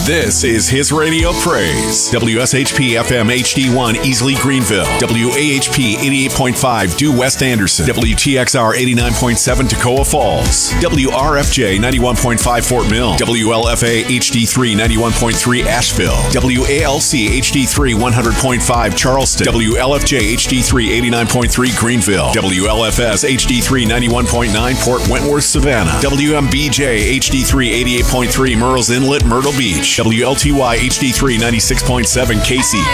This is His Radio Praise. WSHP FM HD1 Easley Greenville. WAHP 88.5 Due West Anderson. WTXR 89.7 Toccoa Falls. WRFJ 91.5 Fort Mill. WLFA HD3 91.3 Asheville. WALC HD3 100.5 Charleston. WLFJ HD3 89.3 Greenville. WLFS HD3 91.9 Port Wentworth Savannah. WMBJ HD3 88.3 Murrells Inlet Myrtle Beach. WLTY HD3 96.7 Casey.